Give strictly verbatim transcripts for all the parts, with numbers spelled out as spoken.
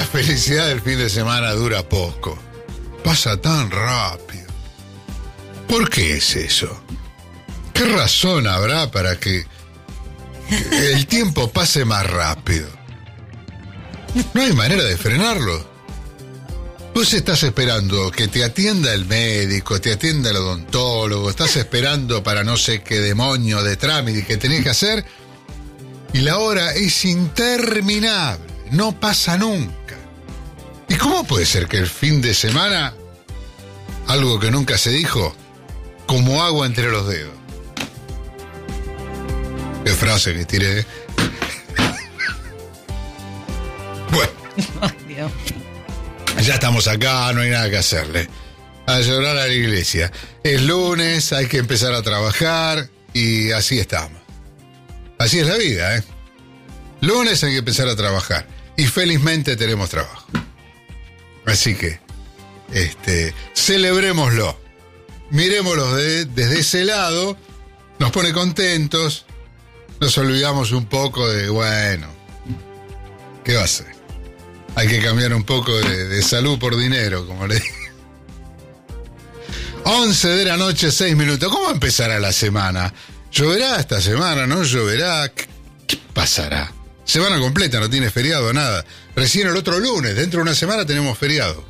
la felicidad del fin de semana dura poco. Pasa tan rápido. ¿Por qué es eso? ¿Qué razón habrá para que el tiempo pase más rápido? No hay manera de frenarlo. Vos estás esperando que te atienda el médico, te atienda el odontólogo, estás esperando para no sé qué demonio de trámite que tenés que hacer, y la hora es interminable, no pasa nunca. ¿Y cómo puede ser que el fin de semana, algo que nunca se dijo, como agua entre los dedos? Qué frase que tiré. Bueno. Oh, Dios. Ya estamos acá, no hay nada que hacerle. A llorar a la iglesia. Es lunes, hay que empezar a trabajar y así estamos. Así es la vida, ¿eh? Lunes hay que empezar a trabajar y felizmente tenemos trabajo. Así que, este, celebrémoslo. Miremoslo de, desde ese lado, nos pone contentos, nos olvidamos un poco de, bueno, ¿qué va a ser? Hay que cambiar un poco de, de salud por dinero, como le digo. once de la noche, seis minutos. ¿Cómo empezará la semana? ¿Lloverá esta semana? ¿No lloverá? ¿Qué, qué pasará? Semana completa, no tiene feriado, nada. Recién el otro lunes, dentro de una semana tenemos feriado.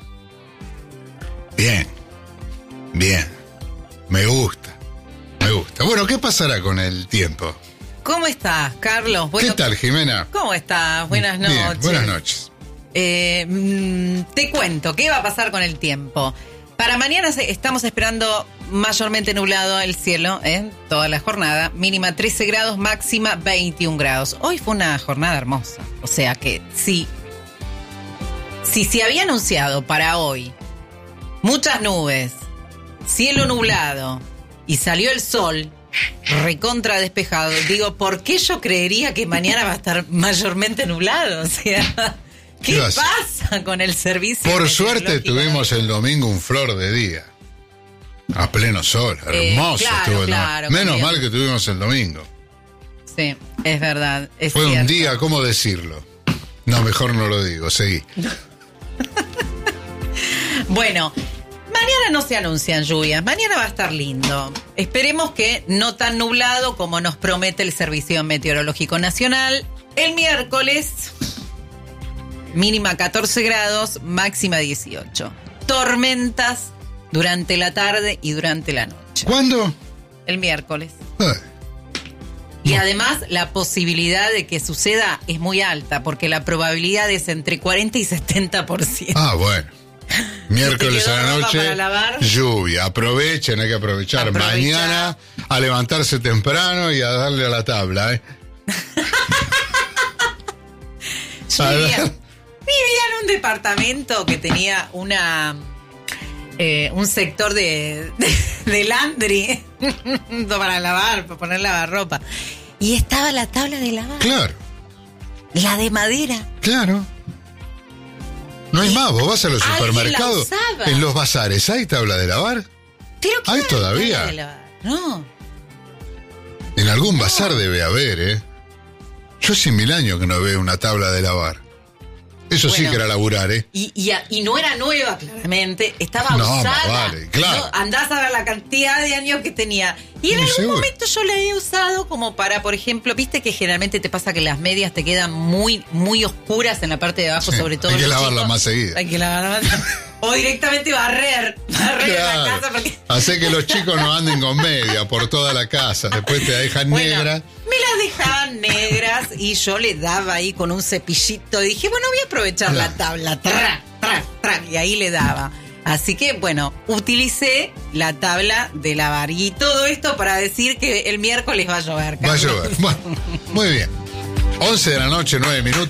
Bien, bien. Me gusta, me gusta. Bueno, ¿qué pasará con el tiempo? ¿Cómo estás, Carlos? Bueno, ¿qué tal, Jimena? ¿Cómo estás? Buenas noches. Bien, buenas noches. Eh, mm, te cuento, ¿qué va a pasar con el tiempo? Para mañana estamos esperando mayormente nublado el cielo, ¿eh? Toda la jornada. Mínima trece grados, máxima veintiún grados. Hoy fue una jornada hermosa. O sea que si, si se había anunciado para hoy muchas nubes, cielo nublado y salió el sol recontra despejado, digo, ¿por qué yo creería que mañana va a estar mayormente nublado? O sea... ¿Qué, ¿Qué pasa con el servicio? Por suerte tuvimos el domingo un flor de día. A pleno sol, hermoso eh, claro, estuvo el claro, Menos también. mal que tuvimos el domingo. Sí, es verdad. Es Fue cierto. un día, ¿cómo decirlo? No, mejor no lo digo, seguí. Bueno, mañana no se anuncian lluvias, mañana va a estar lindo. Esperemos que no tan nublado como nos promete el Servicio Meteorológico Nacional. El miércoles... Mínima catorce grados, máxima dieciocho. Tormentas durante la tarde y durante la noche. ¿Cuándo? El miércoles. Ay. Y No. además la posibilidad de que suceda es muy alta, porque la probabilidad es entre cuarenta y setenta por ciento. Ah, bueno. Miércoles ¿Te quedó a la ropa noche, para lavar? lluvia. Aprovechen, hay que aprovechar. Aprovecha. Mañana a levantarse temprano y a darle a la tabla, ¿eh? Yo vivía, vivía en un departamento que tenía una eh, un sector de, de, de laundry para lavar, para poner lavarropa. Y estaba la tabla de lavar. Claro, La de madera. claro. No hay más, vos vas a los Alguien la supermercados, usaba. en los bazares, ¿hay tabla de lavar? Pero ¿Hay claro, todavía? tabla de lavar. No. En algún bazar debe haber, ¿eh? Yo hace mil años que no veo una tabla de lavar. Eso sí Bueno. que era laburar, ¿eh? Y, y, y no era nueva, claramente. Estaba No, usada. más vale, claro. No, andás a ver la cantidad de años que tenía. Y en Muy algún seguro. momento yo la he usado como para, por ejemplo, viste que generalmente te pasa que las medias te quedan muy, muy oscuras en la parte de abajo, Sí, sobre todo. hay que los lavarlas chicos. más seguido. Hay que lavarlas más. O directamente barrer. Barrer en la Claro. casa porque... Hace que los chicos no anden con media por toda la casa. Después te dejan Bueno, negra. me las dejaban negras y yo le daba ahí con un cepillito. Y dije, bueno, voy a aprovechar Claro. la tabla. Tra, tra, tra, y ahí le daba. Así que, bueno, utilicé la tabla de lavar. Y todo esto para decir que el miércoles va a llover. Va a Carlos. llover. Bueno, muy bien. once de la noche, nueve minutos.